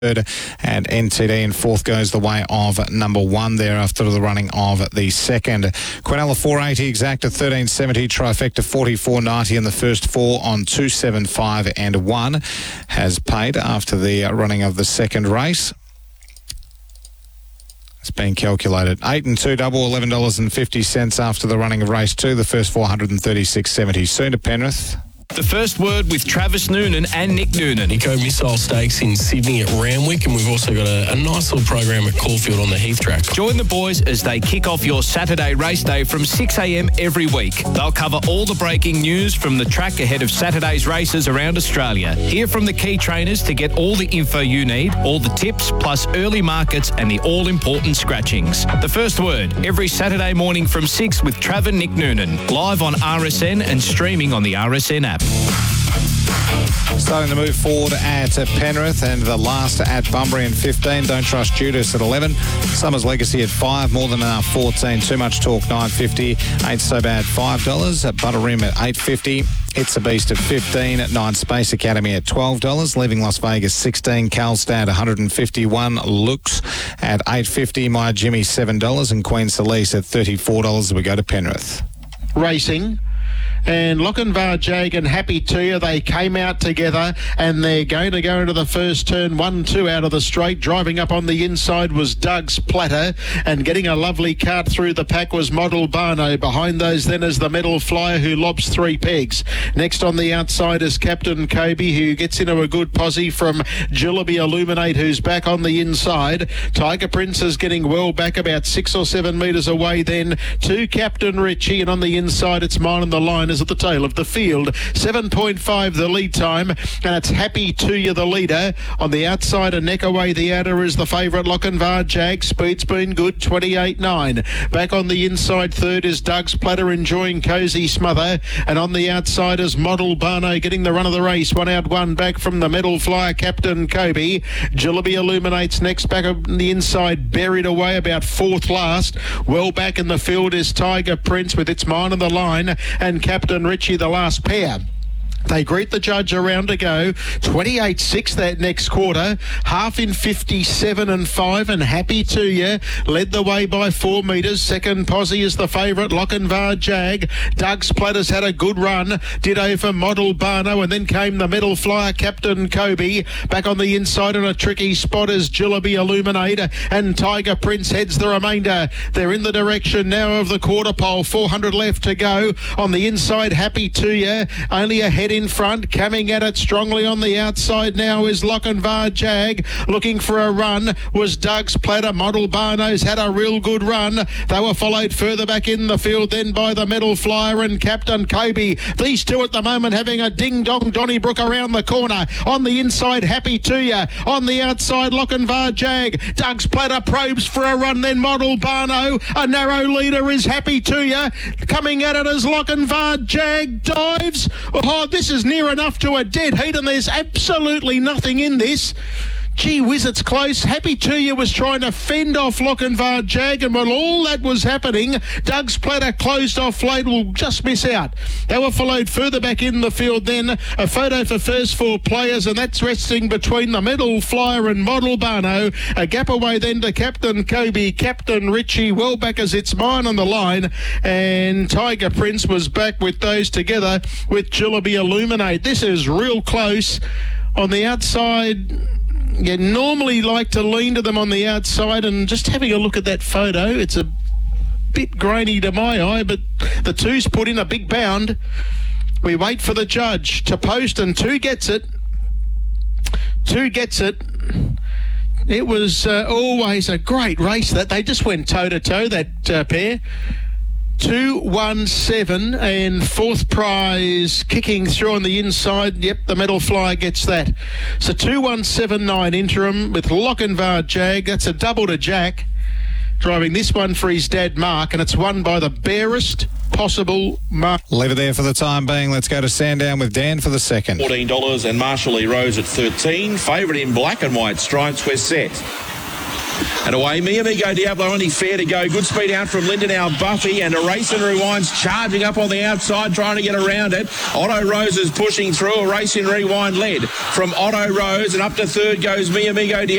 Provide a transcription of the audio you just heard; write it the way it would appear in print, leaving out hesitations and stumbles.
third, and NTD in fourth goes the way of number one there after the running of the second. Quinella 480 exact at 1370, trifecta 4490 in the first four on 275 and 1 has paid after the running of the second race. It's been calculated. 8 and 2 double, $11.50 after the running of race 2. The first 436.70. Soon to Penrith. The first word with Travis Noonan and Nick Noonan. Eco Missile Stakes in Sydney at Randwick, and we've also got a nice little program at Caulfield on the Heath track. Join the boys as they kick off your Saturday race day from 6 a.m. every week. They'll cover all the breaking news from the track ahead of Saturday's races around Australia. Hear from the key trainers to get all the info you need, all the tips, plus early markets and the all-important scratchings. The first word, every Saturday morning from 6 with Trav and Nick Noonan. Live on RSN and streaming on the RSN app. Starting to move forward at Penrith, and the last at Bunbury in 15. Don't Trust Judas at 11. Summer's Legacy at 5. More Than Enough 14. Too Much Talk $9.50. Ain't So Bad $5. At Butterrim at $8.50. It's a Beast at 15. At 9 Space Academy at $12. Leaving Las Vegas 16. Calstad 151. Looks at $8.50. My Jimmy $7. And Queen Celise at $34 as we go to Penrith. Racing. And Lochinvar Jag and Happy Tuya, they came out together and they're going to go into the first turn. 1-2 out of the straight. Driving up on the inside was Doug's Platter, and getting a lovely cart through the pack was Model Barno. Behind those then is the Medal Flyer, who lobs 3 pegs. Next on the outside is Captain Kobe, who gets into a good posse from Jillaby Illuminate, who's back on the inside. Tiger Prince is getting well back, about 6 or 7 metres away then to Captain Richie, and on the inside it's Mine on the Line is at the tail of the field. 7.5 the lead time, and it's Happy Tuya the leader. On the outside, a neck away the outer is the favourite Lochinvar Jag. Speed's been good, 28.9. Back on the inside third is Doug's Platter, enjoying Cozy Smother, and on the outside is Model Barno getting the run of the race. 1 out, 1 back from the Medal Flyer, Captain Kobe. Jillaby Illuminates next. Back on the inside, buried away about 4th last. Well back in the field is Tiger Prince with its Mine on the Line, and Captain Richie the last pair. They greet the judge around to go. 28.6 that next quarter. Half in 57 and 5, and Happy Tuya led the way by 4 metres. Second posse is the favourite Lochinvar Jag. Doug's Platter's had a good run. Ditto for Model Barno, and then came the Medal Flyer, Captain Kobe. Back on the inside in a tricky spot is Jillaby Illuminate, and Tiger Prince heads the remainder. They're in the direction now of the quarter pole. 400 left to go. On the inside, Happy Tuya only ahead in front. Coming at it strongly on the outside now is Lochinvar Jag. Looking for a run was Doug's Platter. Model Barno's had a real good run. They were followed further back in the field then by the Medal Flyer and Captain Kobe. These two at the moment having a ding-dong Donnybrook around the corner. On the inside, Happy Tuya. On the outside, Lochinvar Jag. Doug's Platter probes for a run, then Model Barno. A narrow leader is Happy Tuya. Coming at it as Lochinvar Jag dives. Oh, this is near enough to a dead heat, and there's absolutely nothing in this. Gee whiz, it's close. Happy Tuya was trying to fend off Lochinvar Jag, and while all that was happening, Doug's Platter closed off late, will just miss out. They were followed further back in the field then. A photo for first 4 players, and that's resting between the Medal Flyer and Model Barno. A gap away then to Captain Kobe, Captain Richie, well back as it's Mine on the Line, and Tiger Prince was back with those together with Jillaby Illuminate. This is real close. On the outside, you normally like to lean to them on the outside, and just having a look at that photo, it's a bit grainy to my eye, but the 2's put in a big bound. We wait for the judge to post, and 2 gets it. 2 gets it. It was always a great race that they just went toe-to-toe, that pair. 2-1-7, and 4th prize kicking through on the inside. Yep, the Medal Flyer gets that. So 2-1-7-9 interim with Lochinvar Jag. That's a double to Jack. Driving this one for his dad, Mark, and it's won by the barest possible mark. Leave it there for the time being. Let's go to Sandown with Dan for the second. $14 and Marshall E. Rose at 13. Favourite in black and white stripes. We're set. And away, Mi Amigo Diablo only fair to go. Good speed out from Lindenau Buffy, and Erase and Rewind's charging up on the outside, trying to get around it. Otto Rose is pushing through. Erase and Rewind led from Otto Rose, and up to third goes Mi Amigo Diablo.